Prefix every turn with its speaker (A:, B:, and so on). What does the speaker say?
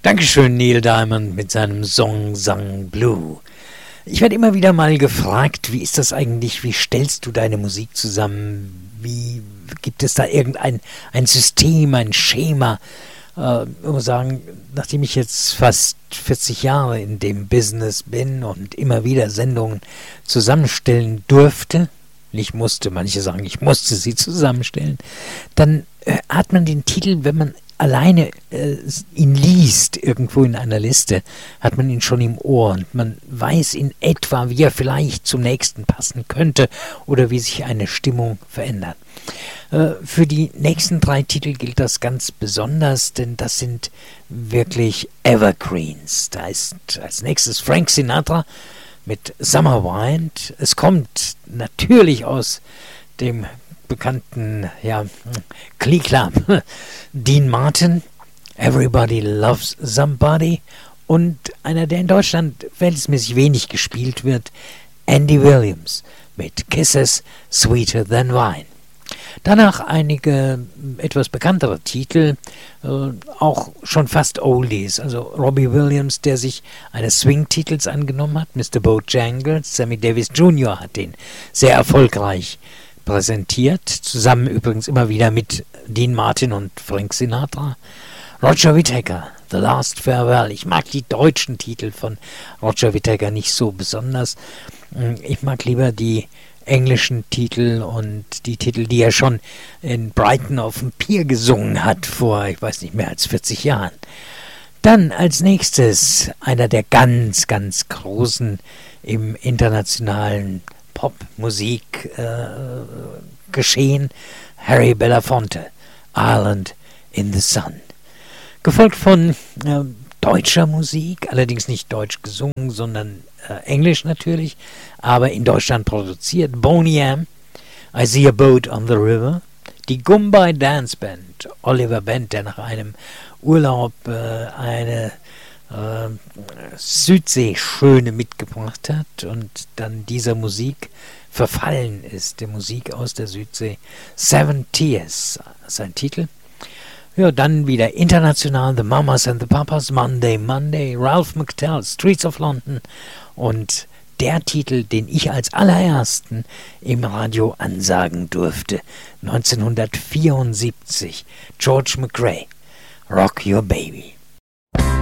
A: Dankeschön, Neil Diamond mit seinem Song Sang Blue. Ich werde immer wieder mal gefragt, wie ist das eigentlich, wie stellst du deine Musik zusammen? Wie gibt es da irgendein System, ein Schema? Ich muss sagen, nachdem ich jetzt fast 40 Jahre in dem Business bin und immer wieder Sendungen zusammenstellen durfte, nicht musste, manche sagen, ich musste sie zusammenstellen, dann hat man den Titel, wenn man alleine ihn liest, irgendwo in einer Liste, hat man ihn schon im Ohr und man weiß in etwa, wie er vielleicht zum nächsten passen könnte oder wie sich eine Stimmung verändert. Für die nächsten 3 Titel gilt das ganz besonders, denn das sind wirklich Evergreens. Da ist als nächstes Frank Sinatra mit Summer Wind. Es kommt natürlich aus dem bekannten Glee Club Dean Martin, Everybody Loves Somebody, und einer, der in Deutschland verhältnismäßig wenig gespielt wird, Andy Williams mit Kisses Sweeter Than Wine. Danach einige etwas bekanntere Titel, auch schon fast Oldies, also Robbie Williams, der sich eines Swing-Titels angenommen hat, Mr. Bojangles. Sammy Davis Jr. hat den sehr erfolgreich präsentiert, zusammen übrigens immer wieder mit Dean Martin und Frank Sinatra. Roger Whittaker, The Last Farewell. Ich mag die deutschen Titel von Roger Whittaker nicht so besonders. Ich mag lieber die englischen Titel und die Titel, die er schon in Brighton auf dem Pier gesungen hat vor, ich weiß nicht, mehr als 40 Jahren. Dann als nächstes einer der ganz, ganz Großen im internationalen Popmusik geschehen, Harry Belafonte, Island in the Sun. Gefolgt von deutscher Musik, allerdings nicht deutsch gesungen, sondern Englisch natürlich, aber in Deutschland produziert. Boney M, I See a Boat on the River. Die Gumbay Dance Band, Oliver Bent, der nach einem Urlaub eine Südseeschöne mitgebracht hat und dann dieser Musik verfallen ist, der Musik aus der Südsee. Seven Tears, sein Titel. Ja, dann wieder international, The Mamas and the Papas, Monday, Monday, Ralph McTell, Streets of London, und der Titel, den ich als allerersten im Radio ansagen durfte, 1974, George McRae, Rock Your Baby.